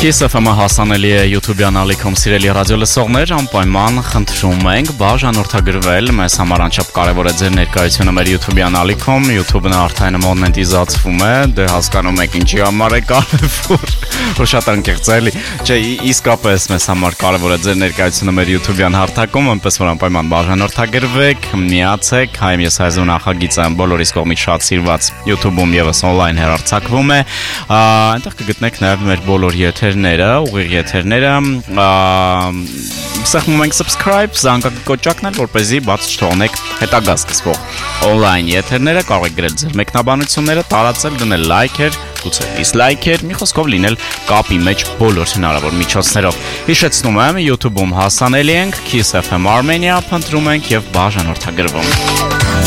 Kiss FM-ը հասանելի է YouTube-յան ալիքում սիրելի ռադիո լսողներ, անպայման խնդրում ենք բաժանորդագրվել, մեզ համար անչափ կարևոր է ձեր ներկայությունը մեր YouTube-յան ալիքում, YouTube-ն արդեն մոնետիզացվում է, դե հասկանում եք ինչի համար է կարևոր, որ շատ անկեղծ է, էլի, չէ, իսկապես մեզ համար կարևոր է ձեր ներկայությունը մեր YouTube-յան հարթակում, այնպես որ անպայման բաժանորդագրվեք, միացեք, հայ ես հայզու նախագիծը բոլորիս կողմից շատ սիրված YouTube-ում եւս on-line հեռարձակվում է, այնտեղ կգտնեք նաեւ մեր բոլոր եթերները, ուղիղ եթերները, սեղմում ենք subscribe, զանգակի կոճակն, որպեսզի բաց չթողնեք հետագա սկսվող on-line եթերները, կարող եք գրել ձեր մեկնաբանությունները, տարածել, դնել լայքեր, գուցե դիսլայքեր, մի խոսքով լինել կապի մեջ բոլոր հնարավոր միջոցներով։ Հիշեցնում եմ, YouTube-ում հասանելի ենք, Kiss FM Armenia, փնտրում ենք եւ բաժանորդագրվում։